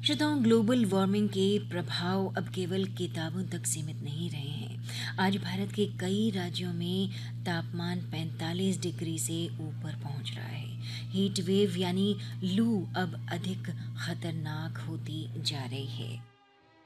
श्रोताओं, global warming के प्रभाव अब केवल किताबों तक सीमित नहीं रहे हैं। आज भारत के कई राज्यों में तापमान 45 डिग्री से ऊपर पहुंच रहा है। हीट वेव यानी लू अब अधिक खतरनाक होती जा रही है।